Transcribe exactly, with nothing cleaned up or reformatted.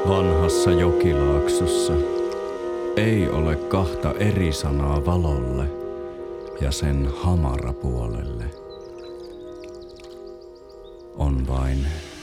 Vanhassa jokilaaksossa ei ole kahta eri sanaa valolle ja sen hamarapuolelle. On vain